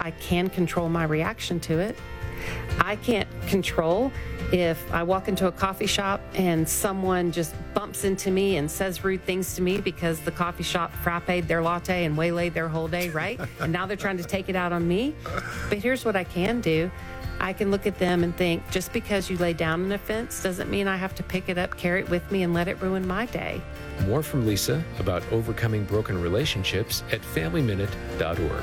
I can control my reaction to it. I can't control if I walk into a coffee shop and someone just bumps into me and says rude things to me because the coffee shop frapped their latte and waylaid their whole day, right? And now they're trying to take it out on me. But here's what I can do. I can look at them and think, just because you lay down an offense doesn't mean I have to pick it up, carry it with me, and let it ruin my day. More from Lisa about overcoming broken relationships at FamilyMinute.org.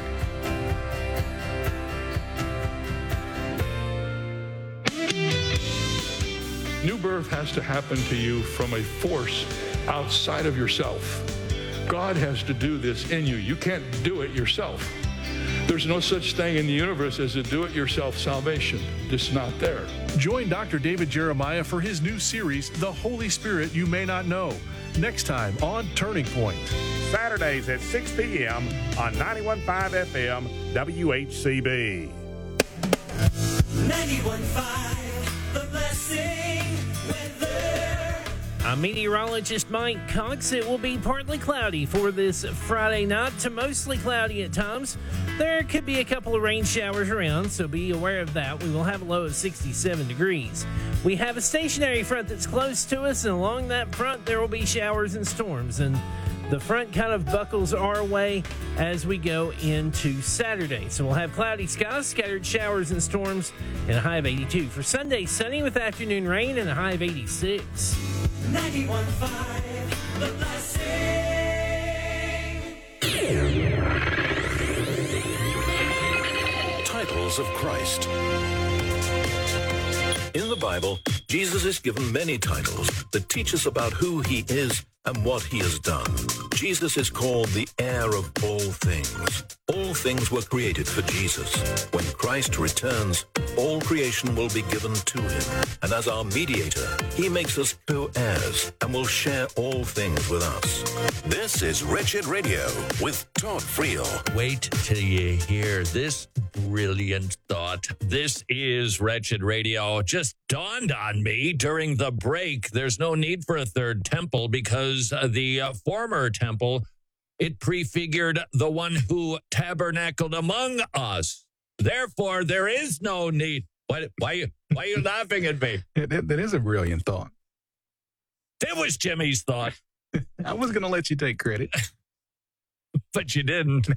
New birth has to happen to you from a force outside of yourself. God has to do this in you. You can't do it yourself. There's no such thing in the universe as a do-it-yourself salvation. It's not there. Join Dr. David Jeremiah for his new series, The Holy Spirit You May Not Know, next time on Turning Point. Saturdays at 6 p.m. on 91.5 FM WHCB. 91.5 The Blessing Weather. I'm meteorologist Mike Cox. It will be partly cloudy for this Friday night to mostly cloudy at times. There could be a couple of rain showers around, so be aware of that. We will have a low of 67 degrees. We have a stationary front that's close to us, and along that front there will be showers and storms. And the front kind of buckles our way as we go into Saturday. So we'll have cloudy skies, scattered showers and storms, and a high of 82. For Sunday, sunny with afternoon rain and a high of 86. 91.5 The Blessing. Titles of Christ. In the Bible, Jesus is given many titles that teach us about who he is and what he has done. Jesus is called the heir of all things. All things were created for Jesus. When Christ returns, all creation will be given to him. And as our mediator, he makes us co-heirs and will share all things with us. This is Wretched Radio with Todd Friel. Wait till you hear this brilliant thought. This is Wretched Radio. Just dawned on me during the break. There's no need for a third temple because the former temple, it prefigured the one who tabernacled among us. Therefore, there is no need. Why are you laughing at me? That is a brilliant thought. It was Jimmy's thought. I was going to let you take credit. But you didn't.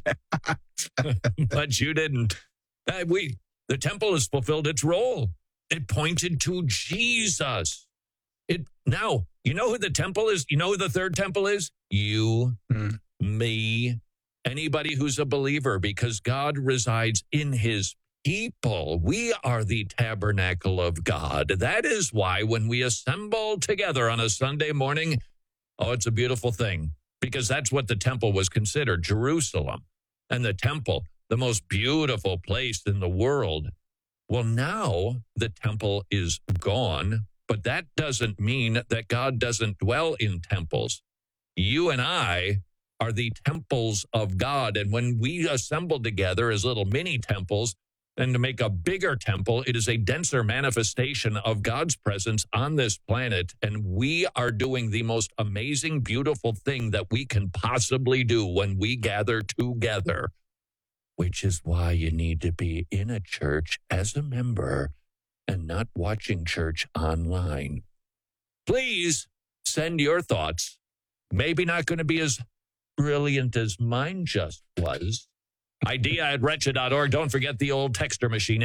But you didn't. The temple has fulfilled its role. It pointed to Jesus. Now, you know who the temple is? You know who the third temple is? You, me, anybody who's a believer, because God resides in his people. We are the tabernacle of God. That is why when we assemble together on a Sunday morning, it's a beautiful thing, because that's what the temple was considered, Jerusalem. And the temple, the most beautiful place in the world. Well, now the temple is gone, but that doesn't mean that God doesn't dwell in temples. You and I are the temples of God. And when we assemble together as little mini temples, and to make a bigger temple, it is a denser manifestation of God's presence on this planet. And we are doing the most amazing, beautiful thing that we can possibly do when we gather together, which is why you need to be in a church as a member and not watching church online. Please send your thoughts. Maybe not going to be as brilliant as mine just was. Idea@wretched.org. Don't forget the old texter machine,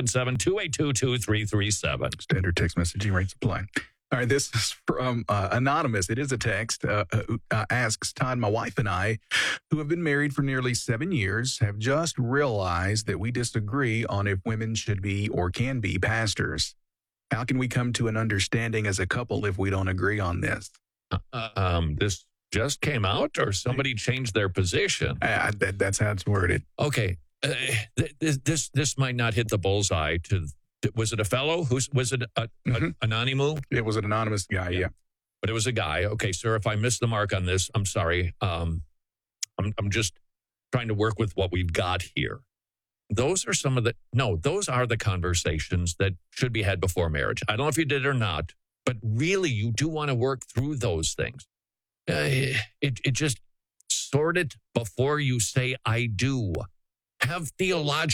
877-282-2337. Standard text messaging rates apply. All right, this is from Anonymous. It is a text. Asks, Todd, my wife and I, who have been married for nearly 7 years, have just realized that we disagree on if women should be or can be pastors. How can we come to an understanding as a couple if we don't agree on this? This just came out, or somebody changed their position? That's how it's worded. Okay. This might not hit the bullseye. Was it a fellow? Was it anonymous? It was an anonymous guy, yeah. But it was a guy. Okay, sir, if I missed the mark on this, I'm sorry. I'm just trying to work with what we've got here. Those are those are the conversations that should be had before marriage. I don't know if you did or not, but really you do want to work through those things. It just sort it before you say I do. Have theological